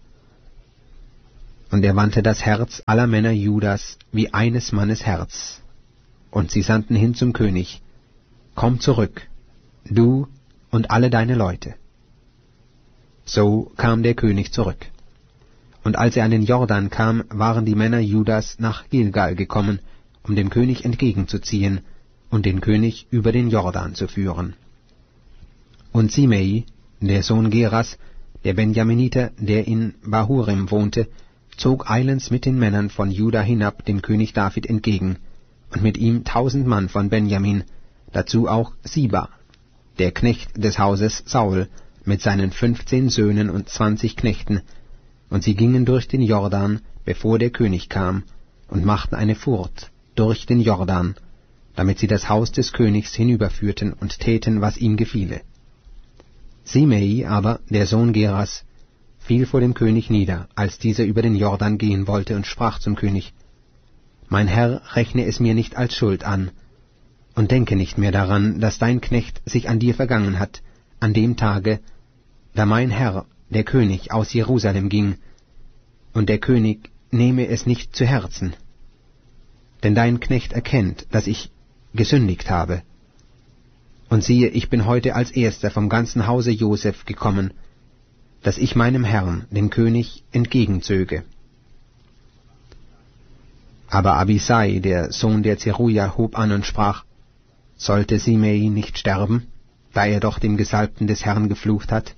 Und er wandte das Herz aller Männer Judas wie eines Mannes Herz. Und sie sandten hin zum König: Komm zurück, du und alle deine Leute. So kam der König zurück. Und als er an den Jordan kam, waren die Männer Judas nach Gilgal gekommen, um dem König entgegenzuziehen und den König über den Jordan zu führen. Und Simei, der Sohn Geras, der Benjaminiter, der in Bahurim wohnte, zog eilends mit den Männern von Juda hinab dem König David entgegen, und mit ihm tausend Mann von Benjamin, dazu auch Siba, der Knecht des Hauses Saul, mit seinen fünfzehn Söhnen und zwanzig Knechten, und sie gingen durch den Jordan, bevor der König kam, und machten eine Furt durch den Jordan, damit sie das Haus des Königs hinüberführten und täten, was ihm gefiele. Simei aber, der Sohn Geras, fiel vor dem König nieder, als dieser über den Jordan gehen wollte, und sprach zum König: Mein Herr, rechne es mir nicht als Schuld an, und denke nicht mehr daran, dass dein Knecht sich an dir vergangen hat, an dem Tage, da mein Herr, der König, aus Jerusalem ging, und der König nehme es nicht zu Herzen. Denn dein Knecht erkennt, dass ich gesündigt habe. Und siehe, ich bin heute als Erster vom ganzen Hause Joseph gekommen, dass ich meinem Herrn, dem König, entgegenzöge. Aber Abisai, der Sohn der Zeruja, hob an und sprach: Sollte Simei nicht sterben, da er doch dem Gesalbten des Herrn geflucht hat?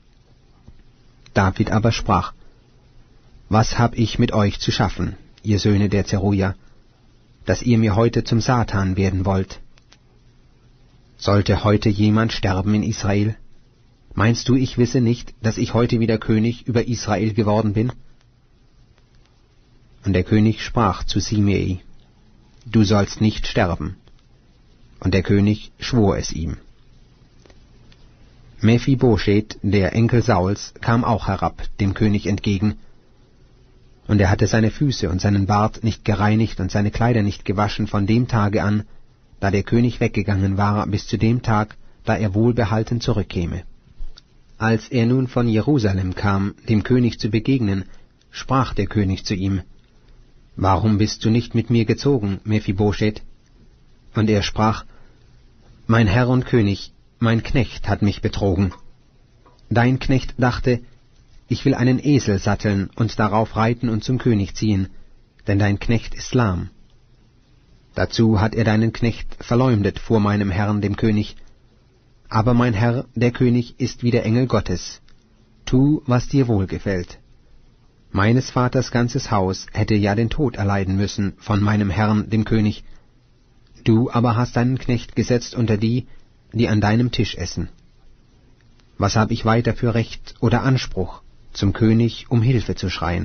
David aber sprach: Was hab ich mit euch zu schaffen, ihr Söhne der Zeruja, dass ihr mir heute zum Satan werden wollt? Sollte heute jemand sterben in Israel? Meinst du, ich wisse nicht, dass ich heute wieder König über Israel geworden bin? Und der König sprach zu Simei: Du sollst nicht sterben. Und der König schwor es ihm. Mephibosheth, der Enkel Sauls, kam auch herab, dem König entgegen, und er hatte seine Füße und seinen Bart nicht gereinigt und seine Kleider nicht gewaschen von dem Tage an, da der König weggegangen war, bis zu dem Tag, da er wohlbehalten zurückkäme. Als er nun von Jerusalem kam, dem König zu begegnen, sprach der König zu ihm: Warum bist du nicht mit mir gezogen, Mephibosheth? Und er sprach: Mein Herr und König, mein Knecht hat mich betrogen. Dein Knecht dachte, ich will einen Esel satteln und darauf reiten und zum König ziehen, denn dein Knecht ist lahm. Dazu hat er deinen Knecht verleumdet vor meinem Herrn, dem König. Aber mein Herr, der König, ist wie der Engel Gottes. Tu, was dir wohlgefällt. Meines Vaters ganzes Haus hätte ja den Tod erleiden müssen von meinem Herrn, dem König. Du aber hast deinen Knecht gesetzt unter die, die an deinem Tisch essen. Was hab ich weiter für Recht oder Anspruch, zum König um Hilfe zu schreien?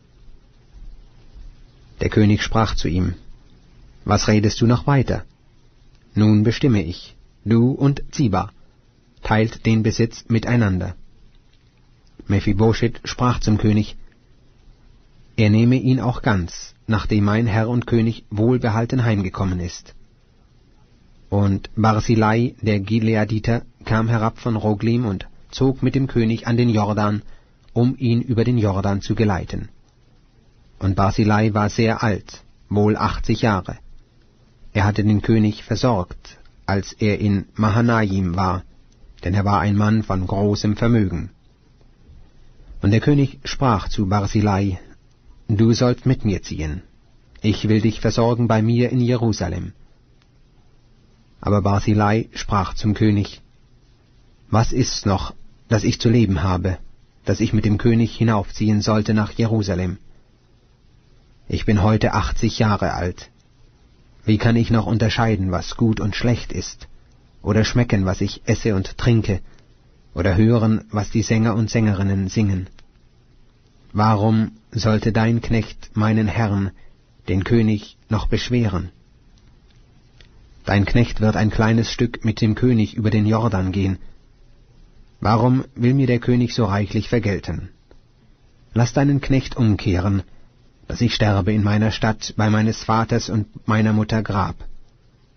Der König sprach zu ihm: Was redest du noch weiter? Nun bestimme ich, du und Ziba, teilt den Besitz miteinander. Mephibosheth sprach zum König: Er nehme ihn auch ganz, nachdem mein Herr und König wohlbehalten heimgekommen ist. Und Barzillai, der Gileaditer, kam herab von Roglim und zog mit dem König an den Jordan, um ihn über den Jordan zu geleiten. Und Barzillai war sehr alt, wohl achtzig Jahre. Er hatte den König versorgt, als er in Mahanaim war, denn er war ein Mann von großem Vermögen. Und der König sprach zu Barzillai: Du sollst mit mir ziehen. Ich will dich versorgen bei mir in Jerusalem. Aber Barzillai sprach zum König: Was ist's noch, dass ich zu leben habe, dass ich mit dem König hinaufziehen sollte nach Jerusalem? Ich bin heute achtzig Jahre alt. Wie kann ich noch unterscheiden, was gut und schlecht ist, oder schmecken, was ich esse und trinke, oder hören, was die Sänger und Sängerinnen singen? Warum sollte dein Knecht meinen Herrn, den König, noch beschweren? Dein Knecht wird ein kleines Stück mit dem König über den Jordan gehen. Warum will mir der König so reichlich vergelten? Lass deinen Knecht umkehren, dass ich sterbe in meiner Stadt bei meines Vaters und meiner Mutter Grab.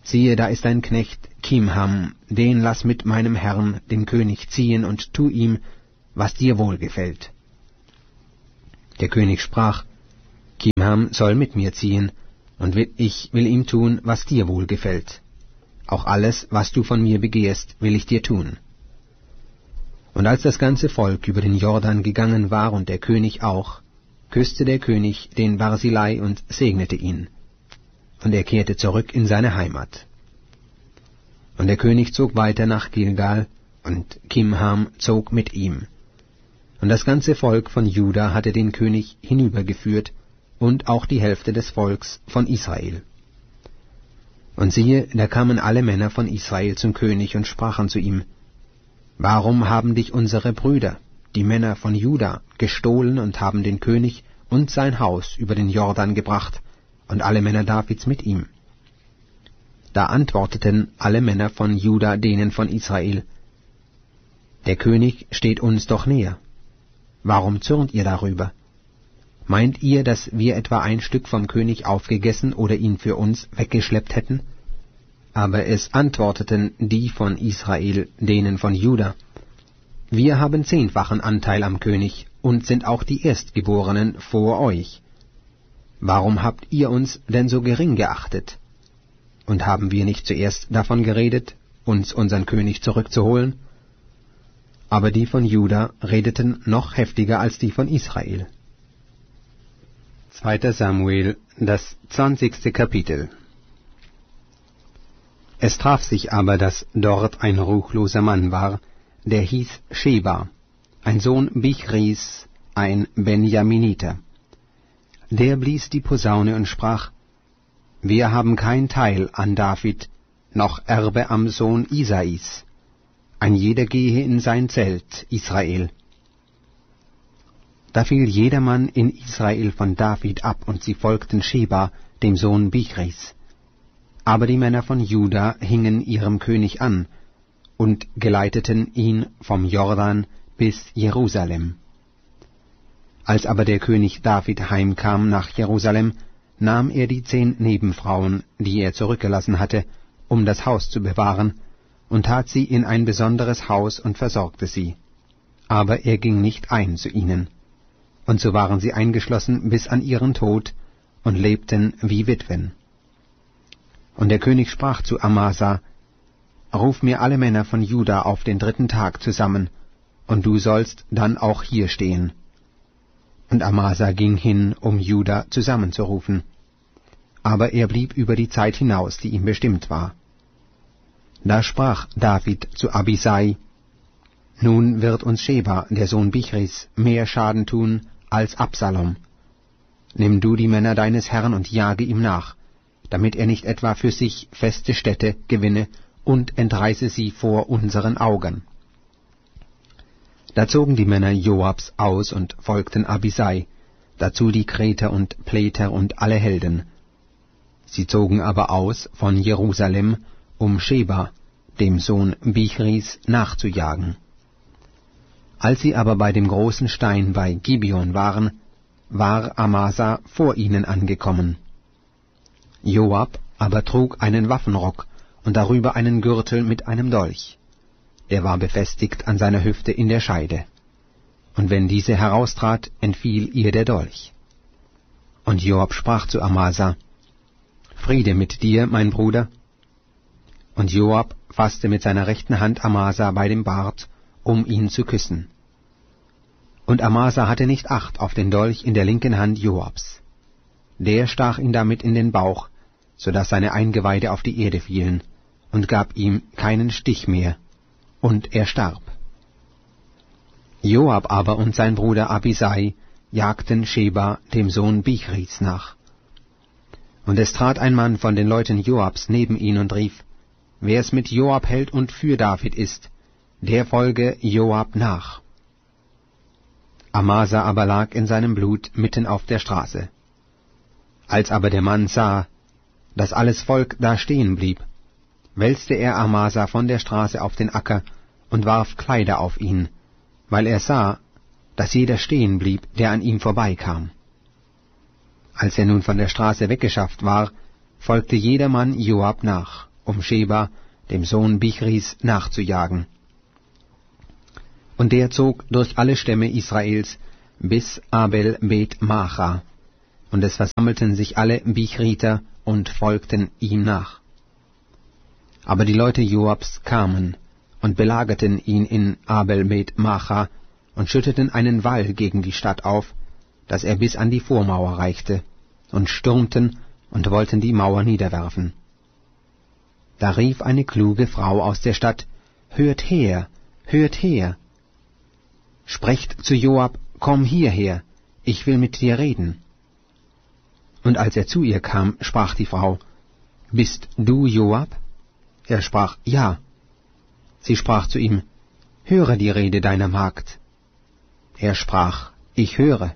Siehe, da ist ein Knecht, Kimham, den lass mit meinem Herrn, dem König, ziehen, und tu ihm, was dir wohlgefällt. Der König sprach, Kimham soll mit mir ziehen, und ich will ihm tun, was dir wohlgefällt. Auch alles, was du von mir begehrst, will ich dir tun. Und als das ganze Volk über den Jordan gegangen war und der König auch, küsste der König den Barzillai und segnete ihn. Und er kehrte zurück in seine Heimat. Und der König zog weiter nach Gilgal, und Kimham zog mit ihm. Und das ganze Volk von Juda hatte den König hinübergeführt, und auch die Hälfte des Volks von Israel. Und siehe, da kamen alle Männer von Israel zum König und sprachen zu ihm, Warum haben dich unsere Brüder, die Männer von Juda, gestohlen und haben den König und sein Haus über den Jordan gebracht, und alle Männer Davids mit ihm? Da antworteten alle Männer von Juda denen von Israel, Der König steht uns doch näher. Warum zürnt ihr darüber? Meint ihr, dass wir etwa ein Stück vom König aufgegessen oder ihn für uns weggeschleppt hätten? Aber es antworteten die von Israel denen von Juda, Wir haben zehnfachen Anteil am König und sind auch die Erstgeborenen vor euch. Warum habt ihr uns denn so gering geachtet? Und haben wir nicht zuerst davon geredet, uns unseren König zurückzuholen? Aber die von Juda redeten noch heftiger als die von Israel. Zweiter Samuel, das zwanzigste Kapitel. Es traf sich aber, dass dort ein ruchloser Mann war, der hieß Sheba, ein Sohn Bichris, ein Benjaminiter. Der blies die Posaune und sprach, Wir haben kein Teil an David, noch Erbe am Sohn Isais. Ein jeder gehe in sein Zelt, Israel. Da fiel jedermann in Israel von David ab, und sie folgten Sheba, dem Sohn Bichris. Aber die Männer von Juda hingen ihrem König an und geleiteten ihn vom Jordan bis Jerusalem. Als aber der König David heimkam nach Jerusalem, nahm er die zehn Nebenfrauen, die er zurückgelassen hatte, um das Haus zu bewahren, und tat sie in ein besonderes Haus und versorgte sie. Aber er ging nicht ein zu ihnen. Und so waren sie eingeschlossen bis an ihren Tod und lebten wie Witwen. Und der König sprach zu Amasa, Ruf mir alle Männer von Juda auf den dritten Tag zusammen, und du sollst dann auch hier stehen. Und Amasa ging hin, um Juda zusammenzurufen. Aber er blieb über die Zeit hinaus, die ihm bestimmt war. Da sprach David zu Abisai, Nun wird uns Sheba, der Sohn Bichris, mehr Schaden tun als Absalom. Nimm du die Männer deines Herrn und jage ihm nach, damit er nicht etwa für sich feste Städte gewinne und entreiße sie vor unseren Augen. Da zogen die Männer Joabs aus und folgten Abisai, dazu die Kreter und Pleter und alle Helden. Sie zogen aber aus von Jerusalem, um Sheba, dem Sohn Bichris, nachzujagen. Als sie aber bei dem großen Stein bei Gibeon waren, war Amasa vor ihnen angekommen. Joab aber trug einen Waffenrock und darüber einen Gürtel mit einem Dolch. Der war befestigt an seiner Hüfte in der Scheide. Und wenn diese heraustrat, entfiel ihr der Dolch. Und Joab sprach zu Amasa, Friede mit dir, mein Bruder. Und Joab fasste mit seiner rechten Hand Amasa bei dem Bart, um ihn zu küssen. Und Amasa hatte nicht Acht auf den Dolch in der linken Hand Joabs. Der stach ihn damit in den Bauch, so daß seine Eingeweide auf die Erde fielen, und gab ihm keinen Stich mehr, und er starb. Joab aber und sein Bruder Abisai jagten Sheba, dem Sohn Bichris, nach. Und es trat ein Mann von den Leuten Joabs neben ihn und rief, Wer es mit Joab hält und für David ist, der folge Joab nach. Amasa aber lag in seinem Blut mitten auf der Straße. Als aber der Mann sah, dass alles Volk da stehen blieb, wälzte er Amasa von der Straße auf den Acker und warf Kleider auf ihn, weil er sah, dass jeder stehen blieb, der an ihm vorbeikam. Als er nun von der Straße weggeschafft war, folgte jedermann Joab nach, um Sheba, dem Sohn Bichris, nachzujagen. Und der zog durch alle Stämme Israels bis Abel Bet Macha, und es versammelten sich alle Bichriter und folgten ihm nach. Aber die Leute Joabs kamen und belagerten ihn in Abel Bet Macha und schütteten einen Wall gegen die Stadt auf, dass er bis an die Vormauer reichte, und stürmten und wollten die Mauer niederwerfen. Da rief eine kluge Frau aus der Stadt: »Hört her, hört her! Sprecht zu Joab: Komm hierher, ich will mit dir reden.« Und als er zu ihr kam, sprach die Frau: »Bist du Joab?« Er sprach: »Ja.« Sie sprach zu ihm: »Höre die Rede deiner Magd.« Er sprach: »Ich höre.«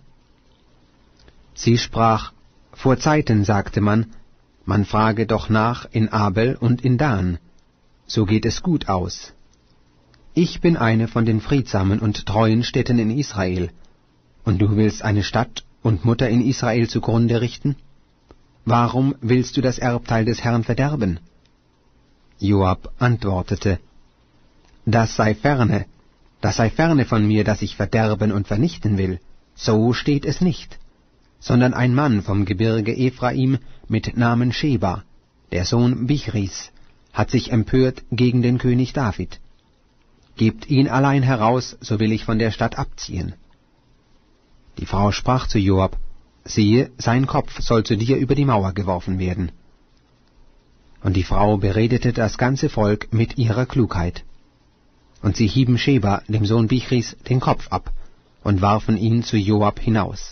Sie sprach: »Vor Zeiten sagte man, man frage doch nach in Abel und in Dan. So geht es gut aus. Ich bin eine von den friedsamen und treuen Städten in Israel, und du willst eine Stadt und Mutter in Israel zugrunde richten? Warum willst du das Erbteil des Herrn verderben?« Joab antwortete: »Das sei ferne, das sei ferne von mir, dass ich verderben und vernichten will. So steht es nicht. Sondern ein Mann vom Gebirge Ephraim mit Namen Sheba, der Sohn Bichris, hat sich empört gegen den König David. Gebt ihn allein heraus, so will ich von der Stadt abziehen.« Die Frau sprach zu Joab: »Siehe, sein Kopf soll zu dir über die Mauer geworfen werden.« Und die Frau beredete das ganze Volk mit ihrer Klugheit. Und sie hieben Sheba, dem Sohn Bichris, den Kopf ab und warfen ihn zu Joab hinaus.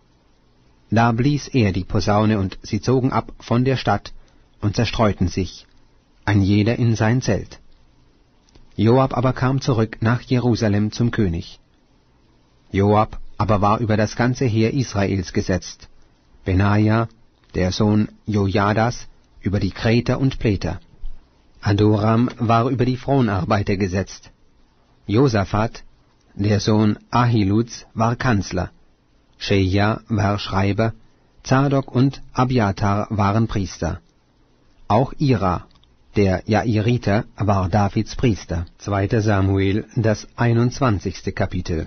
Da blies er die Posaune, und sie zogen ab von der Stadt und zerstreuten sich, ein jeder in sein Zelt. Joab aber kam zurück nach Jerusalem zum König. Joab aber war über das ganze Heer Israels gesetzt, Benaja, der Sohn Jojadas, über die Kreter und Pleter. Adoram war über die Fronarbeiter gesetzt. Josaphat, der Sohn Ahiluds, war Kanzler. Scheja war Schreiber, Zadok und Abiathar waren Priester. Auch Ira, der Jairiter, war Davids Priester. zweiter Samuel, das einundzwanzigste Kapitel.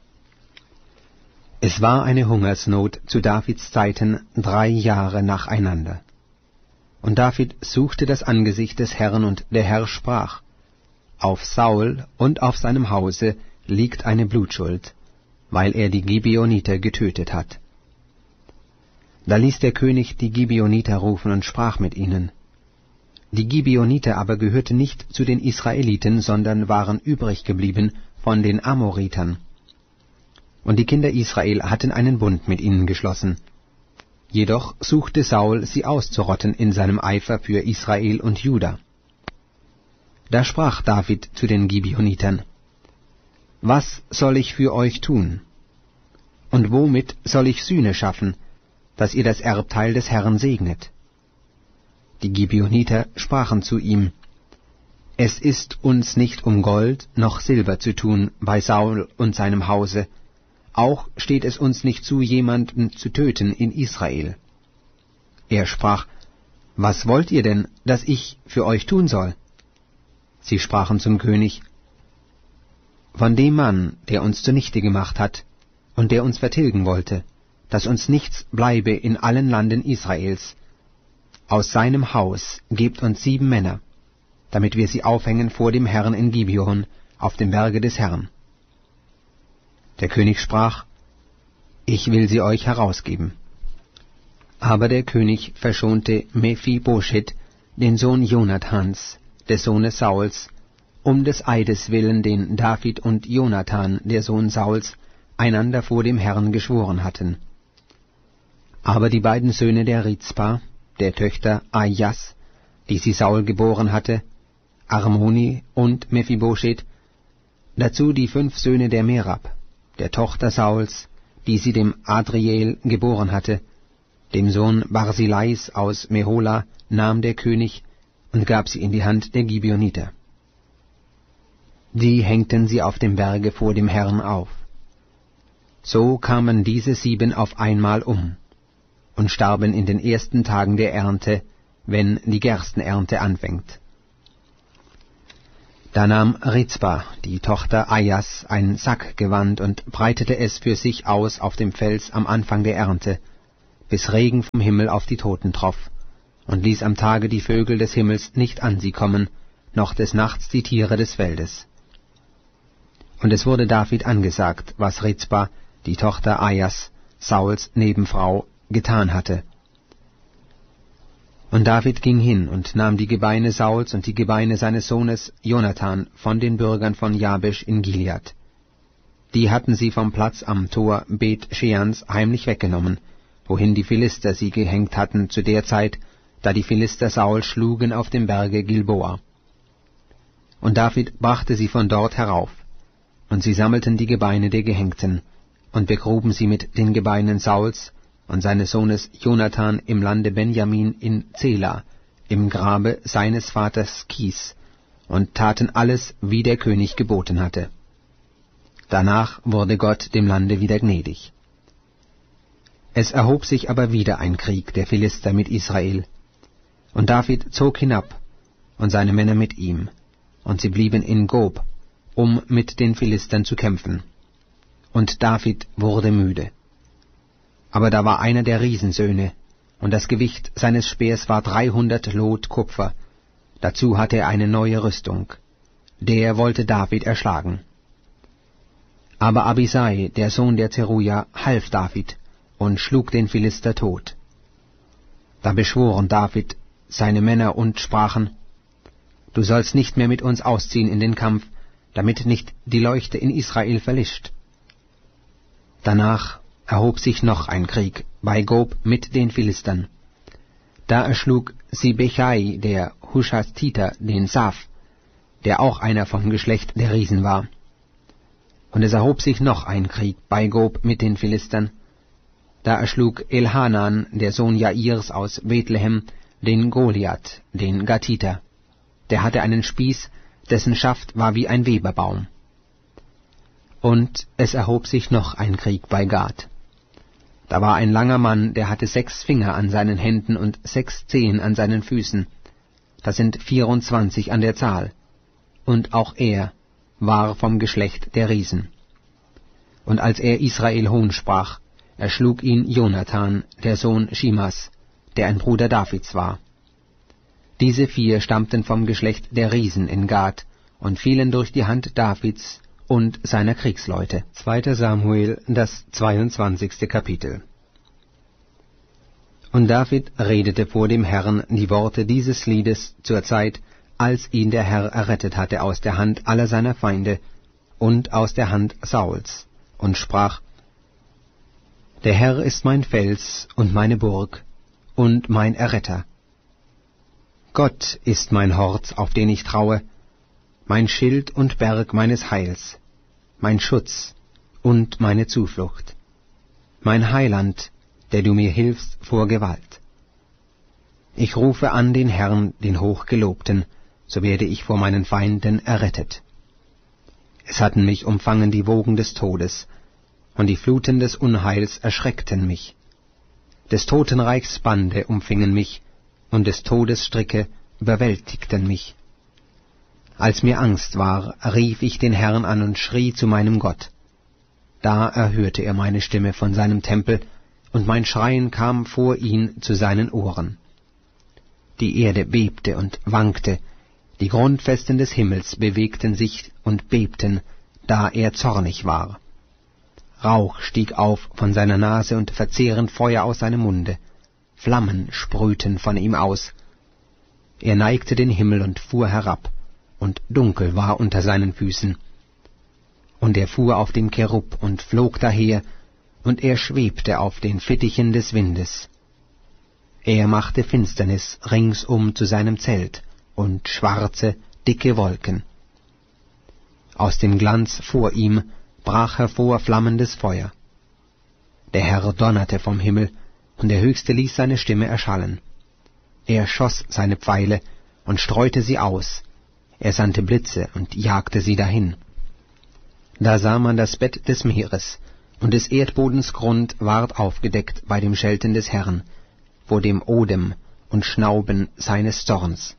Es war eine Hungersnot zu Davids Zeiten drei Jahre nacheinander. Und David suchte das Angesicht des Herrn, und der Herr sprach: Auf Saul und auf seinem Hause liegt eine Blutschuld, weil er die Gibeoniter getötet hat. Da ließ der König die Gibeoniter rufen und sprach mit ihnen. Die Gibeoniter aber gehörten nicht zu den Israeliten, sondern waren übrig geblieben von den Amoritern. Und die Kinder Israel hatten einen Bund mit ihnen geschlossen. Jedoch suchte Saul, sie auszurotten in seinem Eifer für Israel und Juda. Da sprach David zu den Gibeonitern: Was soll ich für euch tun? Und womit soll ich Sühne schaffen, dass ihr das Erbteil des Herrn segnet? Die Gibeoniter sprachen zu ihm: Es ist uns nicht um Gold noch Silber zu tun bei Saul und seinem Hause, auch steht es uns nicht zu, jemanden zu töten in Israel. Er sprach: Was wollt ihr denn, dass ich für euch tun soll? Sie sprachen zum König: Von dem Mann, der uns zunichte gemacht hat und der uns vertilgen wollte, dass uns nichts bleibe in allen Landen Israels, aus seinem Haus gebt uns sieben Männer, damit wir sie aufhängen vor dem Herrn in Gibeon auf dem Berge des Herrn. Der König sprach: Ich will sie euch herausgeben. Aber der König verschonte Mephibosheth, den Sohn Jonathans, des Sohnes Sauls, um des Eides willen, den David und Jonathan, der Sohn Sauls, einander vor dem Herrn geschworen hatten. Aber die beiden Söhne der Rizpa, der Töchter Ajas, die sie Saul geboren hatte, Armoni und Mephibosheth, dazu die fünf Söhne der Merab, der Tochter Sauls, die sie dem Adriel geboren hatte, dem Sohn Barzilais aus Mehola, nahm der König und gab sie in die Hand der Gibeoniter. Die hängten sie auf dem Berge vor dem Herrn auf. So kamen diese sieben auf einmal um und starben in den ersten Tagen der Ernte, wenn die Gerstenernte anfängt. Da nahm Rizpa, die Tochter Ajas, ein Sackgewand und breitete es für sich aus auf dem Fels am Anfang der Ernte, bis Regen vom Himmel auf die Toten troff, und ließ am Tage die Vögel des Himmels nicht an sie kommen, noch des Nachts die Tiere des Feldes. Und es wurde David angesagt, was Rizpa, die Tochter Ajas, Sauls Nebenfrau, getan hatte. Und David ging hin und nahm die Gebeine Sauls und die Gebeine seines Sohnes Jonathan von den Bürgern von Jabesh in Gilead. Die hatten sie vom Platz am Tor Bet-Sheans heimlich weggenommen, wohin die Philister sie gehängt hatten zu der Zeit, da die Philister Saul schlugen auf dem Berge Gilboa. Und David brachte sie von dort herauf, und sie sammelten die Gebeine der Gehängten, und begruben sie mit den Gebeinen Sauls und seines Sohnes Jonathan im Lande Benjamin in Zela, im Grabe seines Vaters Kis, und taten alles, wie der König geboten hatte. Danach wurde Gott dem Lande wieder gnädig. Es erhob sich aber wieder ein Krieg der Philister mit Israel, und David zog hinab, und seine Männer mit ihm, und sie blieben in Gob, um mit den Philistern zu kämpfen. Und David wurde müde. Aber da war einer der Riesensöhne, und das Gewicht seines Speers war dreihundert Lot Kupfer. Dazu hatte er eine neue Rüstung. Der wollte David erschlagen. Aber Abisai, der Sohn der Zeruja, half David und schlug den Philister tot. Da beschworen David seine Männer und sprachen: Du sollst nicht mehr mit uns ausziehen in den Kampf, damit nicht die Leuchte in Israel verlischt. Danach erhob sich noch ein Krieg bei Gob mit den Philistern. Da erschlug Sibechai, der Hushatiter, den Saf, der auch einer vom Geschlecht der Riesen war. Und es erhob sich noch ein Krieg bei Gob mit den Philistern. Da erschlug Elhanan, der Sohn Jairs aus Bethlehem, den Goliath, den Gatiter. Der hatte einen Spieß, dessen Schaft war wie ein Weberbaum. Und es erhob sich noch ein Krieg bei Gad. Da war ein langer Mann, der hatte sechs Finger an seinen Händen und sechs Zehen an seinen Füßen. Das sind vierundzwanzig an der Zahl. Und auch er war vom Geschlecht der Riesen. Und als er Israel Hohn sprach, erschlug ihn Jonathan, der Sohn Schimas, der ein Bruder Davids war. Diese vier stammten vom Geschlecht der Riesen in Gad und fielen durch die Hand Davids und seiner Kriegsleute. zweiter Samuel, das zweiundzwanzigste Kapitel. Und David redete vor dem Herrn die Worte dieses Liedes zur Zeit, als ihn der Herr errettet hatte aus der Hand aller seiner Feinde und aus der Hand Sauls, und sprach: Der Herr ist mein Fels und meine Burg und mein Erretter. Gott ist mein Hort, auf den ich traue, mein Schild und Berg meines Heils, mein Schutz und meine Zuflucht, mein Heiland, der du mir hilfst vor Gewalt. Ich rufe an den Herrn, den Hochgelobten, so werde ich vor meinen Feinden errettet. Es hatten mich umfangen die Wogen des Todes, und die Fluten des Unheils erschreckten mich. Des Totenreichs Bande umfingen mich, und des Todes Stricke überwältigten mich. Als mir Angst war, rief ich den Herrn an und schrie zu meinem Gott. Da erhörte er meine Stimme von seinem Tempel, und mein Schreien kam vor ihn zu seinen Ohren. Die Erde bebte und wankte, die Grundfesten des Himmels bewegten sich und bebten, da er zornig war. Rauch stieg auf von seiner Nase und verzehrend Feuer aus seinem Munde. Flammen sprühten von ihm aus. Er neigte den Himmel und fuhr herab, und dunkel war unter seinen Füßen. Und er fuhr auf dem Cherub und flog daher, und er schwebte auf den Fittichen des Windes. Er machte Finsternis ringsum zu seinem Zelt und schwarze, dicke Wolken. Aus dem Glanz vor ihm brach hervor flammendes Feuer. Der Herr donnerte vom Himmel, und der Höchste ließ seine Stimme erschallen. Er schoss seine Pfeile und streute sie aus, er sandte Blitze und jagte sie dahin. Da sah man das Bett des Meeres, und des Erdbodens Grund ward aufgedeckt bei dem Schelten des Herrn, vor dem Odem und Schnauben seines Zorns.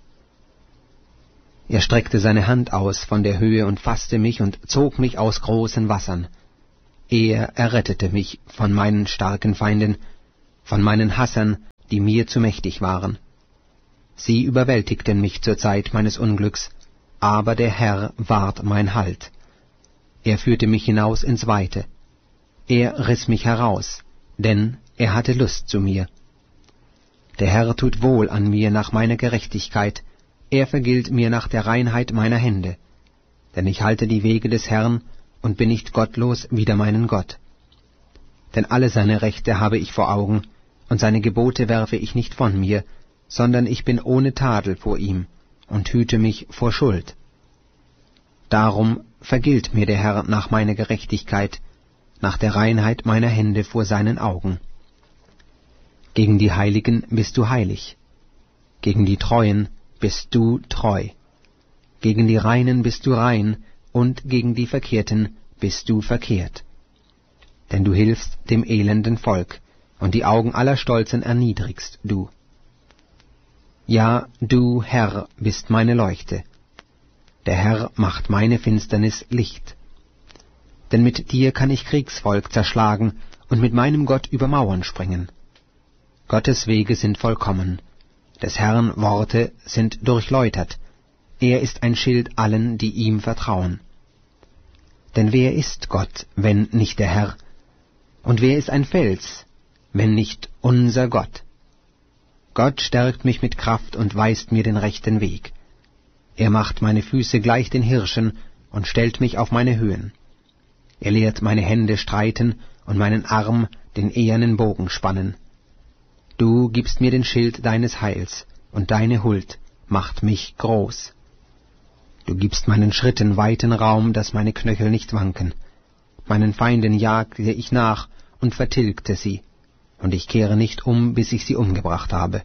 Er streckte seine Hand aus von der Höhe und fasste mich und zog mich aus großen Wassern. Er errettete mich von meinen starken Feinden, von meinen Hassern, die mir zu mächtig waren. Sie überwältigten mich zur Zeit meines Unglücks, aber der Herr ward mein Halt. Er führte mich hinaus ins Weite. Er riss mich heraus, denn er hatte Lust zu mir. Der Herr tut wohl an mir nach meiner Gerechtigkeit, er vergilt mir nach der Reinheit meiner Hände. Denn ich halte die Wege des Herrn und bin nicht gottlos wider meinen Gott. Denn alle seine Rechte habe ich vor Augen, und seine Gebote werfe ich nicht von mir, sondern ich bin ohne Tadel vor ihm und hüte mich vor Schuld. Darum vergilt mir der Herr nach meiner Gerechtigkeit, nach der Reinheit meiner Hände vor seinen Augen. Gegen die Heiligen bist du heilig, gegen die Treuen bist du treu, gegen die Reinen bist du rein, und gegen die Verkehrten bist du verkehrt. Denn du hilfst dem elenden Volk, und die Augen aller Stolzen erniedrigst du. Ja, du, Herr, bist meine Leuchte. Der Herr macht meine Finsternis Licht. Denn mit dir kann ich Kriegsvolk zerschlagen und mit meinem Gott über Mauern springen. Gottes Wege sind vollkommen, des Herrn Worte sind durchläutert. Er ist ein Schild allen, die ihm vertrauen. Denn wer ist Gott, wenn nicht der Herr? Und wer ist ein Fels, wenn nicht unser Gott? Gott stärkt mich mit Kraft und weist mir den rechten Weg. Er macht meine Füße gleich den Hirschen und stellt mich auf meine Höhen. Er lehrt meine Hände streiten und meinen Arm den ehernen Bogen spannen. Du gibst mir den Schild deines Heils, und deine Huld macht mich groß. Du gibst meinen Schritten weiten Raum, dass meine Knöchel nicht wanken. Meinen Feinden jagte ich nach und vertilgte sie, und ich kehre nicht um, bis ich sie umgebracht habe.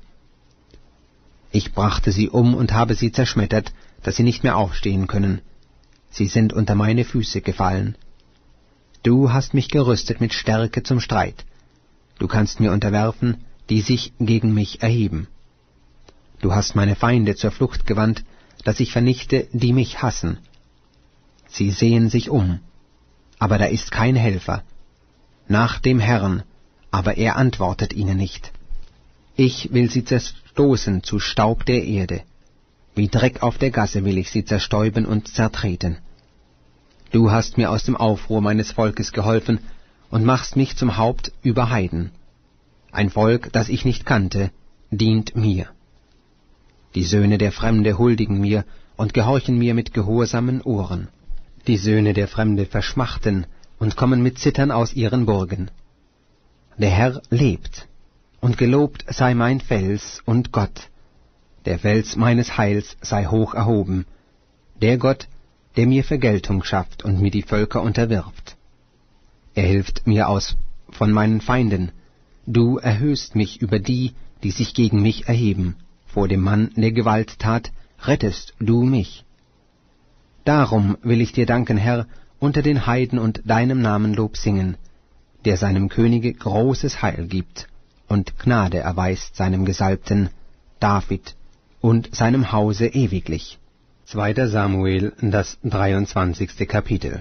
Ich brachte sie um und habe sie zerschmettert, dass sie nicht mehr aufstehen können. Sie sind unter meine Füße gefallen. Du hast mich gerüstet mit Stärke zum Streit. Du kannst mir unterwerfen, die sich gegen mich erheben. Du hast meine Feinde zur Flucht gewandt, dass ich vernichte, die mich hassen. Sie sehen sich um, aber da ist kein Helfer. Nach dem Herrn, aber er antwortet ihnen nicht. Ich will sie zerstoßen zu Staub der Erde. Wie Dreck auf der Gasse will ich sie zerstäuben und zertreten. Du hast mir aus dem Aufruhr meines Volkes geholfen und machst mich zum Haupt über Heiden. Ein Volk, das ich nicht kannte, dient mir. Die Söhne der Fremde huldigen mir und gehorchen mir mit gehorsamen Ohren. Die Söhne der Fremde verschmachten und kommen mit Zittern aus ihren Burgen. Der Herr lebt, und gelobt sei mein Fels und Gott. Der Fels meines Heils sei hoch erhoben, der Gott, der mir Vergeltung schafft und mir die Völker unterwirft. Er hilft mir aus von meinen Feinden. Du erhöhst mich über die, die sich gegen mich erheben. Vor dem Mann der Gewalttat rettest du mich. Darum will ich dir danken, Herr, unter den Heiden und deinem Namen Lob singen, der seinem Könige großes Heil gibt und Gnade erweist seinem Gesalbten David und seinem Hause ewiglich. zweiter Samuel, das dreiundzwanzigste Kapitel.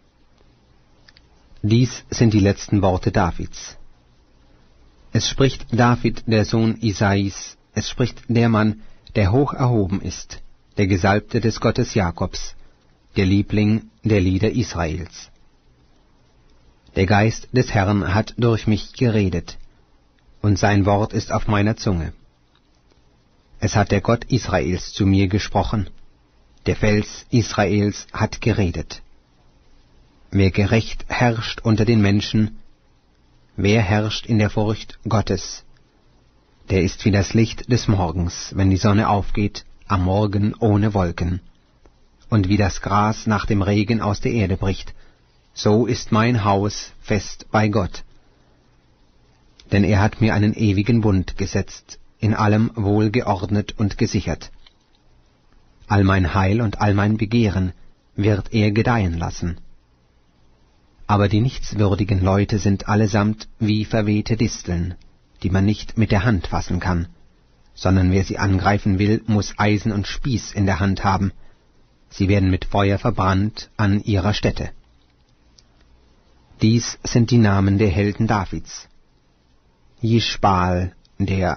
Dies sind die letzten Worte Davids. Es spricht David, der Sohn Isais, es spricht der Mann, der hoch erhoben ist, der Gesalbte des Gottes Jakobs, der Liebling der Lieder Israels. Der Geist des Herrn hat durch mich geredet, und sein Wort ist auf meiner Zunge. Es hat der Gott Israels zu mir gesprochen, der Fels Israels hat geredet. Wer gerecht herrscht unter den Menschen, wer herrscht in der Furcht Gottes, der ist wie das Licht des Morgens, wenn die Sonne aufgeht, am Morgen ohne Wolken. Und wie das Gras nach dem Regen aus der Erde bricht, so ist mein Haus fest bei Gott. Denn er hat mir einen ewigen Bund gesetzt, in allem wohlgeordnet und gesichert. All mein Heil und all mein Begehren wird er gedeihen lassen. Aber die nichtswürdigen Leute sind allesamt wie verwehte Disteln, die man nicht mit der Hand fassen kann. sondern wer sie angreifen will, muss Eisen und Spieß in der Hand haben. Sie werden mit Feuer verbrannt an ihrer Stätte. Dies sind die Namen der Helden Davids: Jischbaal, der